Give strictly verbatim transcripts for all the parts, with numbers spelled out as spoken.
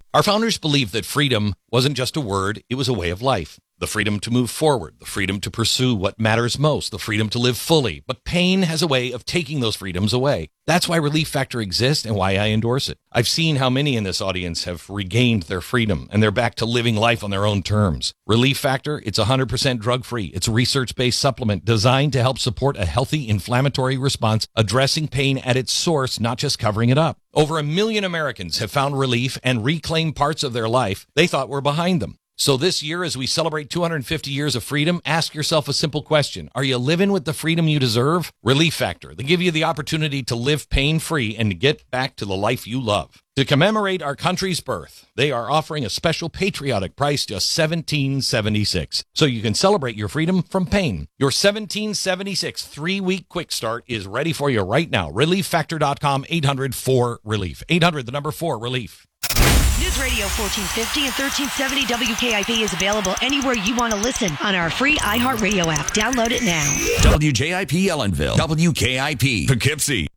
Our founders believed that freedom wasn't just a word, it was a way of life. The freedom to move forward, the freedom to pursue what matters most, the freedom to live fully. But pain has a way of taking those freedoms away. That's why Relief Factor exists and why I endorse it. I've seen how many in this audience have regained their freedom and they're back to living life on their own terms. Relief Factor, it's one hundred percent drug-free. It's a research-based supplement designed to help support a healthy inflammatory response, addressing pain at its source, not just covering it up. Over a million Americans have found relief and reclaimed parts of their life they thought were behind them. So this year, as we celebrate two hundred fifty years of freedom, ask yourself a simple question. Are you living with the freedom you deserve? Relief Factor. They give you the opportunity to live pain-free and to get back to the life you love. To commemorate our country's birth, they are offering a special patriotic price, just seventeen seventy-six. So you can celebrate your freedom from pain. Your seventeen seventy-six three-week quick start is ready for you right now. relief factor dot com, eight hundred four relief. eight hundred, the number four, relief. News Radio fourteen fifty and thirteen seventy W K I P is available anywhere you want to listen on our free iHeartRadio app. Download it now. W J I P Ellenville. W K I P Poughkeepsie.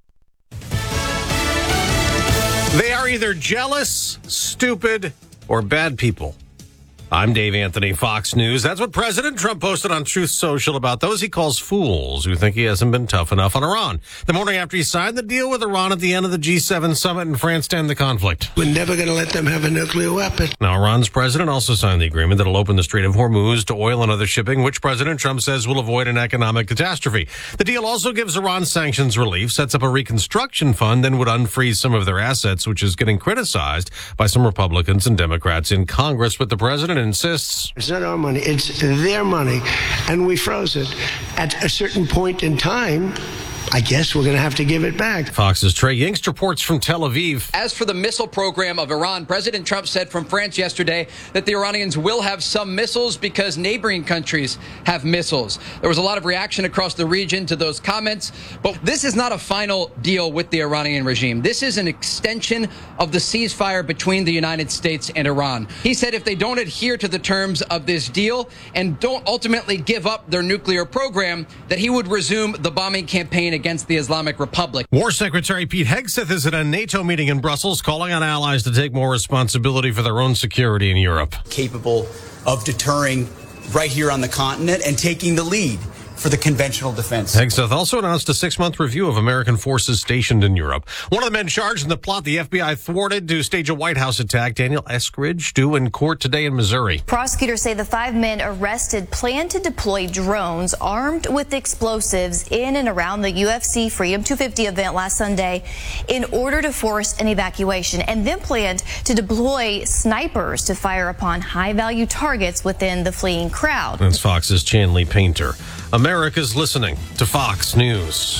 They are either jealous, stupid, or bad people. I'm Dave Anthony, Fox News. That's what President Trump posted on Truth Social about those he calls fools who think he hasn't been tough enough on Iran. The morning after he signed the deal with Iran at the end of the G seven summit in France to end the conflict. We're never going to let them have a nuclear weapon. Now, Iran's president also signed the agreement that will open the Strait of Hormuz to oil and other shipping, which President Trump says will avoid an economic catastrophe. The deal also gives Iran sanctions relief, sets up a reconstruction fund, and would unfreeze some of their assets, which is getting criticized by some Republicans and Democrats in Congress. But the president insists it's not our money, it's their money, and we froze it. At a certain point in time, I guess we're going to have to give it back. Fox's Trey Yingst reports from Tel Aviv. As for the missile program of Iran, President Trump said from France yesterday that the Iranians will have some missiles because neighboring countries have missiles. There was a lot of reaction across the region to those comments, but this is not a final deal with the Iranian regime. This is an extension of the ceasefire between the United States and Iran. He said if they don't adhere to the terms of this deal and don't ultimately give up their nuclear program, that he would resume the bombing campaign against the Islamic Republic. War Secretary Pete Hegseth is at a NATO meeting in Brussels, calling on allies to take more responsibility for their own security in Europe. Capable of deterring right here on the continent and taking the lead for the conventional defense. Hegseth also announced a six-month review of American forces stationed in Europe. One of the men charged in the plot the F B I thwarted to stage a White House attack, Daniel Eskridge, due in court today in Missouri. Prosecutors say the five men arrested planned to deploy drones armed with explosives in and around the U F C Freedom two fifty event last Sunday in order to force an evacuation, and then planned to deploy snipers to fire upon high-value targets within the fleeing crowd. That's Fox's Chanley Painter. America's listening to Fox News.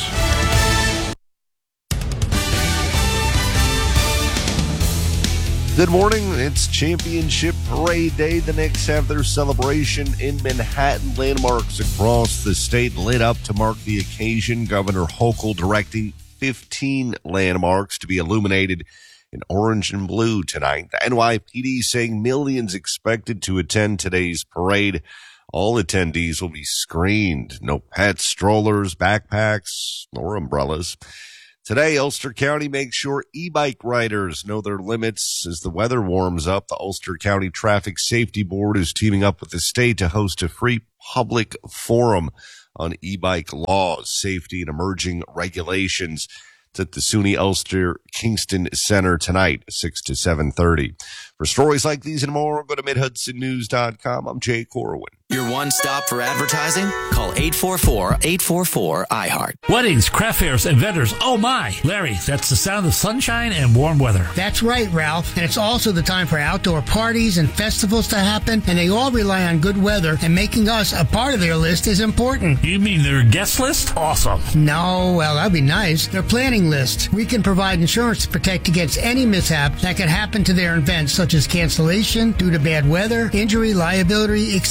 Good morning. It's Championship Parade Day. The Knicks have their celebration in Manhattan. Landmarks across the state lit up to mark the occasion. Governor Hochul directing fifteen landmarks to be illuminated in orange and blue tonight. The N Y P D saying millions expected to attend today's parade. All attendees will be screened. No pets, strollers, backpacks, or umbrellas. Today, Ulster County makes sure e-bike riders know their limits as the weather warms up. The Ulster County Traffic Safety Board is teaming up with the state to host a free public forum on e-bike laws, safety, and emerging regulations. It's at the SUNY Ulster Kingston Center tonight, six to seven thirty. For stories like these and more, go to mid hudson news dot com. I'm Jay Corwin. Your one stop for advertising? Call eight four four, eight four four, I heart. Weddings, craft fairs, and vendors. Oh my! Larry, that's the sound of sunshine and warm weather. That's right, Ralph. And it's also the time for outdoor parties and festivals to happen, and they all rely on good weather, and making us a part of their list is important. You mean their guest list? Awesome. No, well, that'd be nice. Their planning list. We can provide insurance to protect against any mishap that could happen to their events, such as cancellation due to bad weather, injury, liability, et cetera.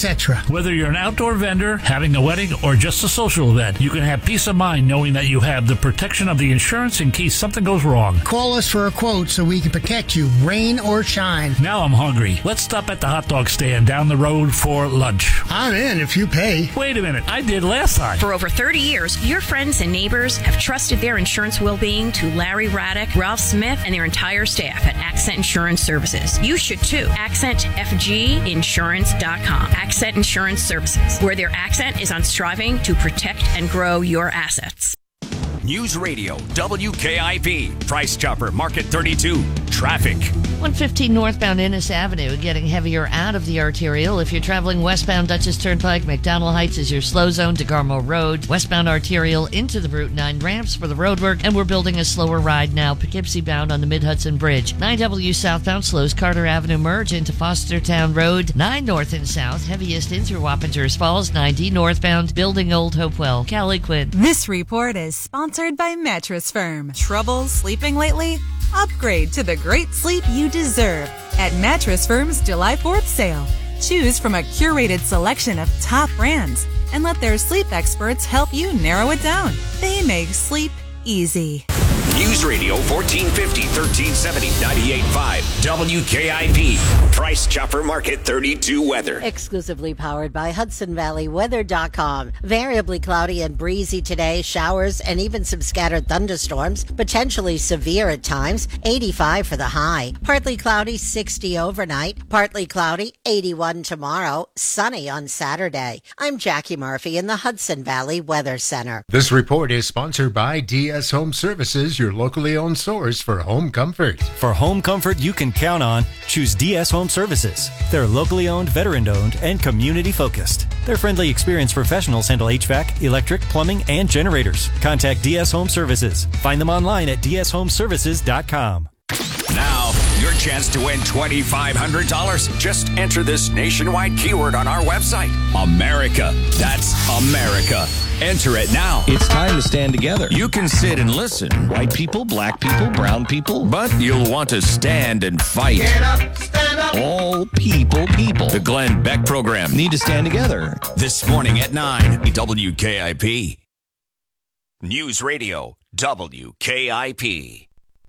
Whether you're an outdoor vendor, having a wedding, or just a social event, you can have peace of mind knowing that you have the protection of the insurance in case something goes wrong. Call us for a quote so we can protect you, rain or shine. Now I'm hungry. Let's stop at the hot dog stand down the road for lunch. I'm in if you pay. Wait a minute. I did last time. For over thirty years, your friends and neighbors have trusted their insurance well-being to Larry Raddick, Ralph Smith, and their entire staff at Accent Insurance Services. You should too. accent f g insurance dot com. Accent Insurance Services, where their accent is on striving to protect and grow your assets. News Radio, W K I P, Price Chopper, Market thirty-two, traffic. one fifteen northbound Innis Avenue, getting heavier out of the arterial. If you're traveling westbound Dutchess Turnpike, McDonald Heights is your slow zone. DeGarmo Road, westbound arterial into the Route nine ramps for the roadwork, and we're building a slower ride now. Poughkeepsie bound on the Mid-Hudson Bridge. nine W southbound slows Carter Avenue merge into Fostertown Road. nine north and south, heaviest in through Wappingers Falls. nine D northbound, building Old Hopewell. Callie Quinn. This report is sponsored by Mattress Firm. Trouble sleeping lately? Upgrade to the great sleep you deserve at Mattress Firm's July fourth sale. Choose from a curated selection of top brands and let their sleep experts help you narrow it down. They make sleep easy. News Radio fourteen fifty, thirteen seventy, ninety-eight point five, W K I P, Price Chopper Market thirty-two weather. Exclusively powered by Hudson Valley Weather dot com. Variably cloudy and breezy today, showers and even some scattered thunderstorms, potentially severe at times, eighty-five for the high. Partly cloudy, sixty overnight. Partly cloudy, eighty-one tomorrow. Sunny on Saturday. I'm Jackie Murphy in the Hudson Valley Weather Center. This report is sponsored by D S Home Services, your locally owned source for home comfort. For home comfort you can count on, choose D S Home Services. They're locally owned, veteran-owned, and community-focused. Their friendly, experienced professionals handle H V A C, electric, plumbing, and generators. Contact D S Home Services. Find them online at d s home services dot com. Now, your chance to win twenty-five hundred dollars. Just enter this nationwide keyword on our website. America. That's America. Enter it now. It's time to stand together. You can sit and listen. White people, black people, brown people. But you'll want to stand and fight. Get up, stand up. All people, people. The Glenn Beck Program. Need to stand together. This morning at nine, W K I P. News Radio, W K I P.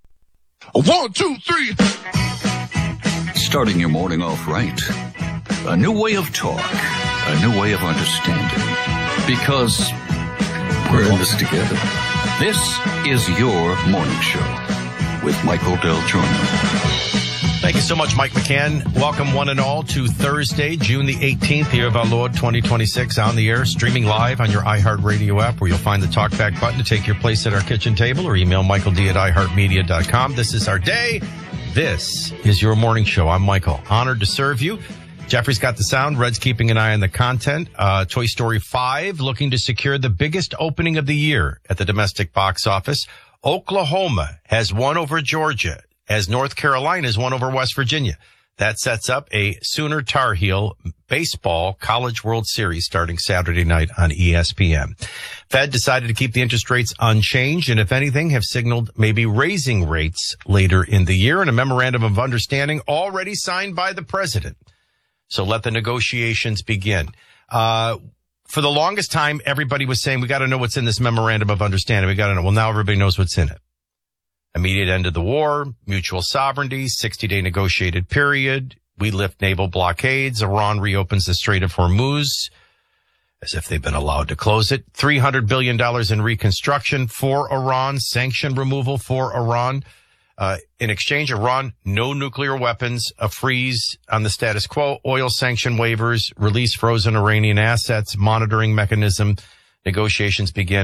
One, two, three. Starting your morning off right. A new way of talk. A new way of understanding. Because we're in this together. This is your morning show with Michael Del Giorno. Thank you so much, Mike McCann. Welcome one and all to Thursday, June the eighteenth, year of our Lord twenty twenty-six, on the air, streaming live on your iHeartRadio app, where you'll find the talkback button to take your place at our kitchen table, or email Michael D at i heart media dot com. This is our day. This is your morning show. I'm Michael. Honored to serve you. Jeffrey's got the sound. Red's keeping an eye on the content. Uh, Toy Story five looking to secure the biggest opening of the year at the domestic box office. Oklahoma has won over Georgia, as North Carolina has won over West Virginia. That sets up a Sooner Tar Heel baseball College World Series starting Saturday night on E S P N. Fed decided to keep the interest rates unchanged, and if anything, have signaled maybe raising rates later in the year, in a memorandum of understanding already signed by the president. So let the negotiations begin. Uh, for the longest time, everybody was saying, we got to know what's in this memorandum of understanding. We got to know. Well, now everybody knows what's in it. Immediate end of the war, mutual sovereignty, sixty-day negotiated period. We lift naval blockades. Iran reopens the Strait of Hormuz, as if they've been allowed to close it. three hundred billion dollars in reconstruction for Iran, sanction removal for Iran. Uh, in exchange, Iran, no nuclear weapons, a freeze on the status quo, oil sanction waivers, release frozen Iranian assets, monitoring mechanism. Negotiations begin